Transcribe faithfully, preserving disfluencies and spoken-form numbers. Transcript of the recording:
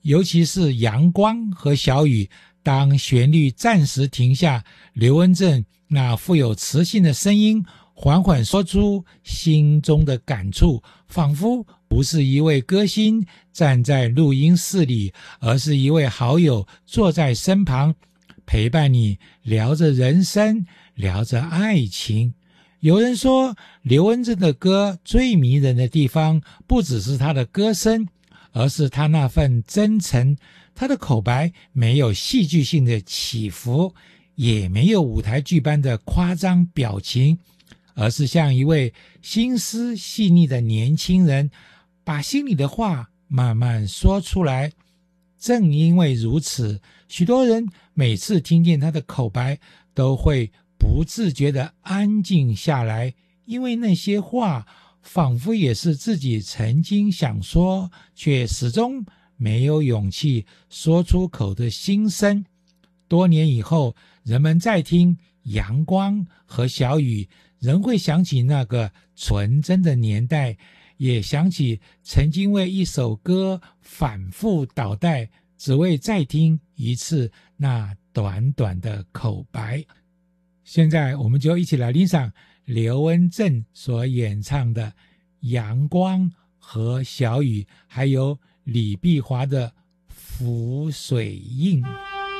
尤其是阳光和小雨，当旋律暂时停下，刘文正那富有磁性的声音缓缓说出心中的感触，仿佛不是一位歌星站在录音室里，而是一位好友坐在身旁，陪伴你聊着人生，聊着爱情。有人说，刘文正的歌最迷人的地方，不只是他的歌声，而是他那份真诚。他的口白没有戏剧性的起伏，也没有舞台剧般的夸张表情，而是像一位心思细腻的年轻人，把心里的话慢慢说出来。正因为如此，许多人每次听见他的口白，都会不自觉地安静下来，因为那些话仿佛也是自己曾经想说，却始终没有勇气说出口的心声。多年以后，人们再听阳光和小雨，仍会想起那个纯真的年代，也想起曾经为一首歌反复倒带，只为再听一次那短短的口白。现在我们就一起来欣赏刘文正所演唱的《阳光和小雨》，还有李碧华的《浮水印》。